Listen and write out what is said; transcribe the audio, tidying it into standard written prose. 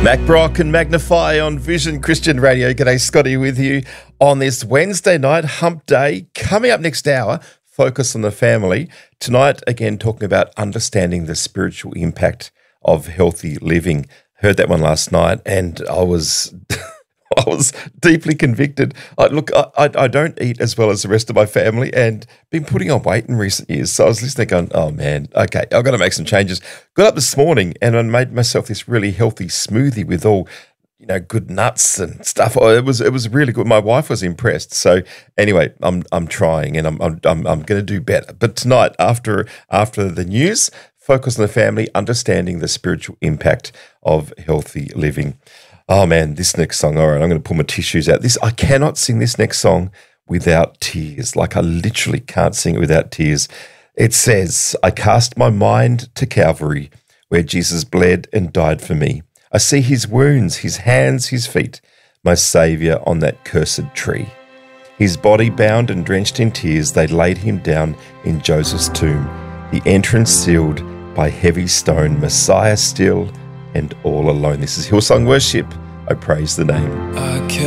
Mac Brock and Magnify on Vision Christian Radio. G'day, Scotty with you on this Wednesday night, hump day. Coming up next hour, focus on the family. Tonight, again, talking about understanding the spiritual impact of healthy living. Heard that one last night and I was I was deeply convicted. I don't eat as well as the rest of my family and been putting on weight in recent years. So I was listening going, oh man, okay, I've got to make some changes. Got up this morning and I made myself this really healthy smoothie with all, good nuts and stuff. Oh, it was really good. My wife was impressed. So anyway, I'm trying and I'm going to do better. But tonight, after the news, focus on the family, understanding the spiritual impact of healthy living. Oh man, this next song, all right, I'm going to pull my tissues out. I cannot sing this next song without tears. Like I literally can't sing it without tears. It says, I cast my mind to Calvary where Jesus bled and died for me. I see his wounds, his hands, his feet, my Saviour on that cursed tree. His body bound and drenched in tears, they laid him down in Joseph's tomb. The entrance sealed by heavy stone, Messiah still and all alone. This is Hillsong Worship. I praise the name.